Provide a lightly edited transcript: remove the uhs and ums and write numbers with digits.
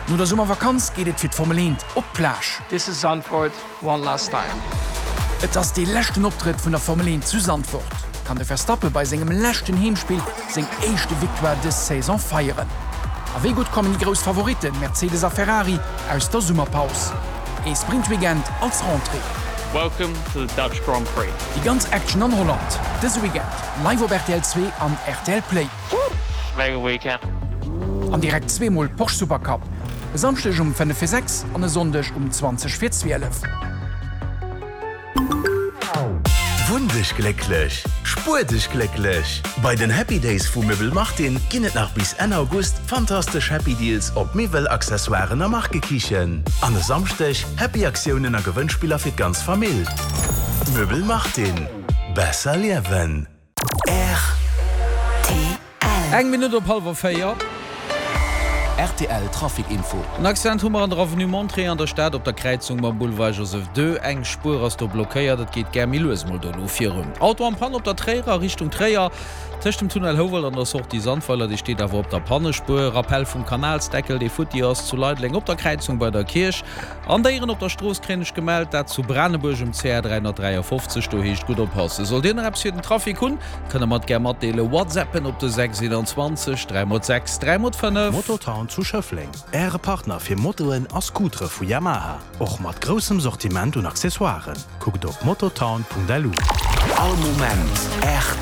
No der Sommervakanz geht et fir Formel 1 op Plage. This is Zandvoort one last time. Et ass de lächten Optritt vun der Formel 1 zu Zandvoort. Kann de Verstappe bei segem lächten Heemspiel seg éischchte Victoire des Saison feieren. Aéi gut kommen die Gros Favoriten Mercedes a Ferrari aus der Summerpaus. E Sprintweekend als Rentrée. Welcome to the Dutch Grand Prix. Die ganz Action an Holland. Dis Weekend live op RTL 2 an RTL Play. Mega weekend. An direkt 2mal Porsche Supercup. Samstech um 5:06 an e Sondech um 20:12. Wundig glücklich, spurtig glücklich. Bei den Happy Days vu Möbel Martin ginnet nach bis Ende August fantastisch Happy Deals op Möbelaccessoires am Markt gekichen. An der Samstech Happy Aktionen a Gewinnspieler für ganz Familie. Möbel Martin. Besser leben. Eng Minute op halber Feier. RTL Trafikinfo. Ein Akzent hummer an der Avenue Montré an der Stadt op der Kreizung beim Boulevard Joseph II eng Spur ass der blockéiert, dat geht ger Milmodell firm. Auto am Pan op der Träger Richtung Träger. Tcht dem Tunnel Howell an der Socht die Sandfaller, die steht awer op der Pannespur, Rappell vum Kanalsdeckel, de Futti ass zu Leitling op der Kreizung bei der Kirch. An derieren op der Strooskränech gemeldt, dat zu Brandenburg um CR 353 do hecht gut oppasse. Soll den Rapsi den Trafik hun, kënne mat ger mat deele WhatsAppen op de 627 306 305. Mototown zu Schöffling. Äre Partner fir Motoen a Scooter vu Yamaha. Och mat grossem Sortiment und Accessoires. Guckt op mototown.lu. All Moment.